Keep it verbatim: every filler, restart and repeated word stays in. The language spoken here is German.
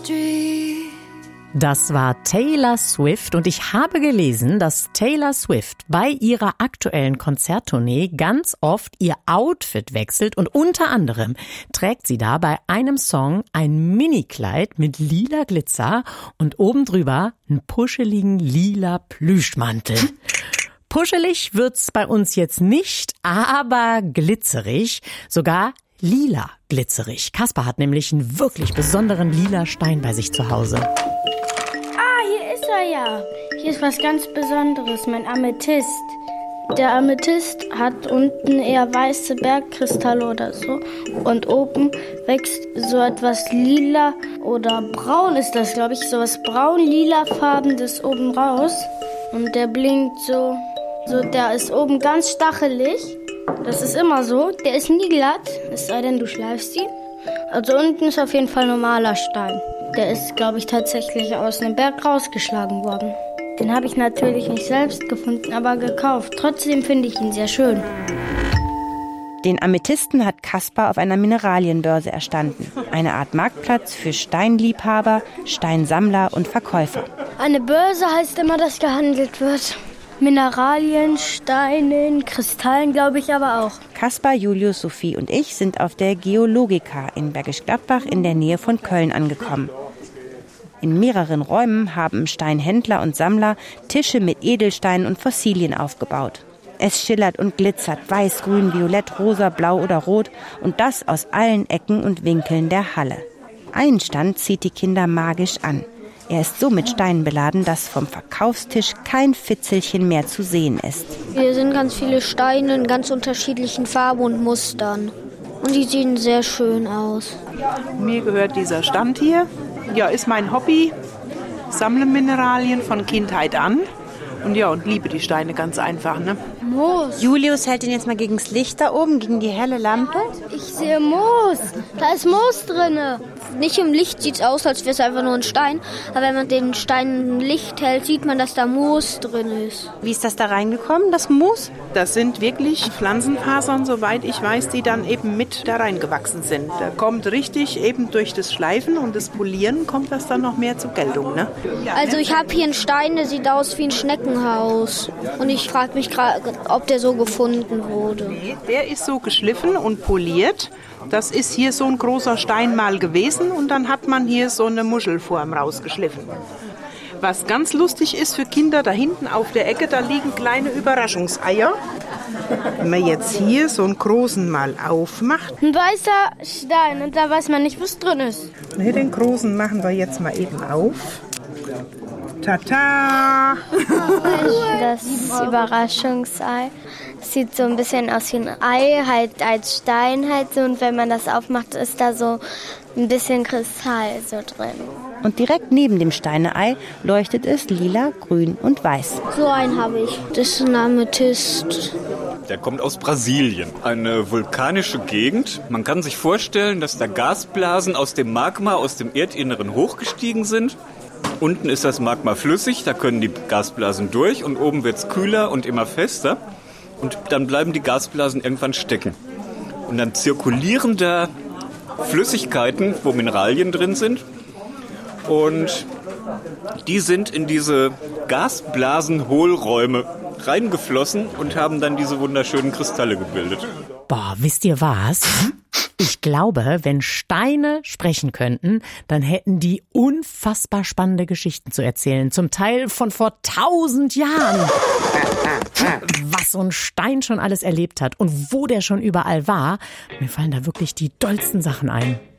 street. Das war Taylor Swift und ich habe gelesen, dass Taylor Swift bei ihrer aktuellen Konzerttournee ganz oft ihr Outfit wechselt und unter anderem trägt sie da bei einem Song ein Minikleid mit lila Glitzer und oben drüber einen puscheligen lila Plüschmantel. Puschelig wird's bei uns jetzt nicht, aber glitzerig, sogar lila glitzerig. Kaspar hat nämlich einen wirklich besonderen lila Stein bei sich zu Hause. Hier ist er ja. Hier ist was ganz Besonderes, mein Amethyst. Der Amethyst hat unten eher weiße Bergkristalle oder so. Und oben wächst so etwas lila oder braun ist das, glaube ich. So was braun-lila-farbenes oben raus. Und der blinkt so, so, der ist oben ganz stachelig. Das ist immer so. Der ist nie glatt, es sei denn, du schleifst ihn. Also unten ist auf jeden Fall normaler Stein. Der ist, glaube ich, tatsächlich aus einem Berg rausgeschlagen worden. Den habe ich natürlich nicht selbst gefunden, aber gekauft. Trotzdem finde ich ihn sehr schön. Den Amethysten hat Kaspar auf einer Mineralienbörse erstanden. Eine Art Marktplatz für Steinliebhaber, Steinsammler und Verkäufer. Eine Börse heißt immer, dass gehandelt wird. Mineralien, Steinen, Kristallen, glaube ich aber auch. Kaspar, Julius, Sophie und ich sind auf der Geologica in Bergisch Gladbach in der Nähe von Köln angekommen. In mehreren Räumen haben Steinhändler und Sammler Tische mit Edelsteinen und Fossilien aufgebaut. Es schillert und glitzert, weiß, grün, violett, rosa, blau oder rot und das aus allen Ecken und Winkeln der Halle. Ein Stand zieht die Kinder magisch an. Er ist so mit Steinen beladen, dass vom Verkaufstisch kein Fitzelchen mehr zu sehen ist. Hier sind ganz viele Steine in ganz unterschiedlichen Farben und Mustern. Und die sehen sehr schön aus. Mir gehört dieser Stand hier. Ja, ist mein Hobby. Sammle Mineralien von Kindheit an. Und ja, und liebe die Steine ganz einfach, ne? Moos. Julius hält ihn jetzt mal gegens Licht da oben, gegen die helle Lampe. Ich sehe Moos. Da ist Moos drinne. Nicht im Licht sieht es aus, als wäre es einfach nur ein Stein. Aber wenn man den Stein im Licht hält, sieht man, dass da Moos drin ist. Wie ist das da reingekommen, das Moos? Das sind wirklich Pflanzenfasern, soweit ich weiß, die dann eben mit da reingewachsen sind. Da kommt richtig eben durch das Schleifen und das Polieren kommt das dann noch mehr zur Geltung, ne? Also ich habe hier einen Stein, der sieht aus wie ein Schneckenhaus. Und ich frage mich gerade, ob der so gefunden wurde. Der ist so geschliffen und poliert. Das ist hier so ein großer Stein mal gewesen und dann hat man hier so eine Muschelform rausgeschliffen. Was ganz lustig ist für Kinder, da hinten auf der Ecke, da liegen kleine Überraschungseier. Wenn man jetzt hier so einen großen mal aufmacht. Ein weißer Stein und da weiß man nicht, was drin ist. Ne, den großen machen wir jetzt mal eben auf. Tata! Das Überraschungsei sieht so ein bisschen aus wie ein Ei, halt als Stein halt so. Und wenn man das aufmacht, ist da so ein bisschen Kristall so drin. Und direkt neben dem Steineei leuchtet es lila, grün und weiß. So einen habe ich. Das ist ein Amethyst. Der kommt aus Brasilien, eine vulkanische Gegend. Man kann sich vorstellen, dass da Gasblasen aus dem Magma, aus dem Erdinneren hochgestiegen sind. Unten ist das Magma flüssig, da können die Gasblasen durch und oben wird es kühler und immer fester. Und dann bleiben die Gasblasen irgendwann stecken. Und dann zirkulieren da Flüssigkeiten, wo Mineralien drin sind. Und die sind in diese Gasblasenhohlräume reingeflossen und haben dann diese wunderschönen Kristalle gebildet. Boah, wisst ihr was? Ich glaube, wenn Steine sprechen könnten, dann hätten die unfassbar spannende Geschichten zu erzählen. Zum Teil von vor tausend Jahren. Was so ein Stein schon alles erlebt hat und wo der schon überall war. Mir fallen da wirklich die dollsten Sachen ein.